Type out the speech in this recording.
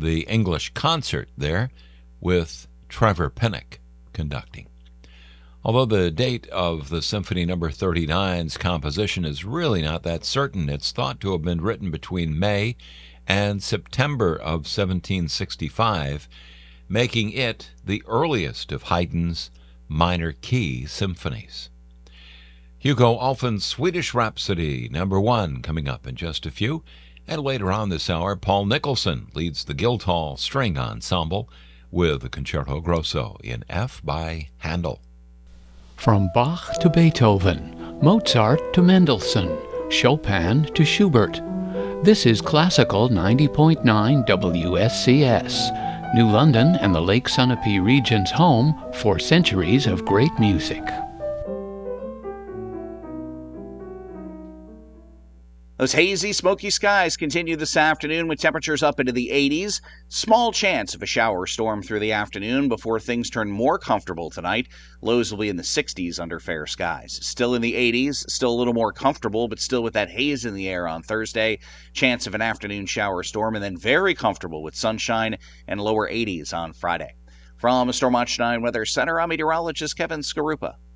the English concert there with Trevor Pinnock conducting. Although the date of the Symphony No. 39's composition is really not that certain, it's thought to have been written between May and September of 1765, making it the earliest of Haydn's minor key symphonies. Hugo Alfen's Swedish Rhapsody No. 1 coming up in just a few, and later on this hour, Paul Nicholson leads the Guildhall String Ensemble with the Concerto Grosso in F by Handel. From Bach to Beethoven, Mozart to Mendelssohn, Chopin to Schubert. This is Classical 90.9 WSCS, New London and the Lake Sunapee region's home for centuries of great music. Those hazy, smoky skies continue this afternoon with temperatures up into the 80s. Small chance of a shower storm through the afternoon before things turn more comfortable tonight. Lows will be in the 60s under fair skies. Still in the 80s, still a little more comfortable, but still with that haze in the air on Thursday. Chance of an afternoon shower storm, and then very comfortable with sunshine and lower 80s on Friday. From Storm Watch 9 Weather Center, I'm meteorologist Kevin Skarupa.